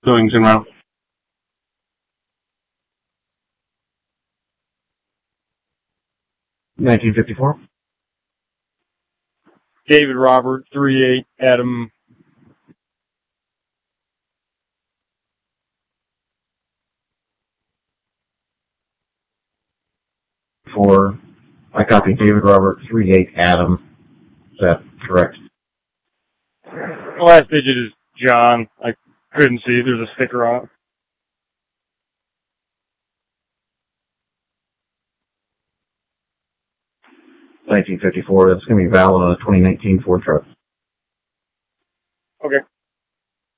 Billings and Route. $19.54. David Robert, 3-8, Adam. I copy David Robert, 3-8, Adam. Is that correct? The last digit is John. I couldn't see. There's a sticker on it. $19.54. That's going to be valid on a 2019 Ford truck.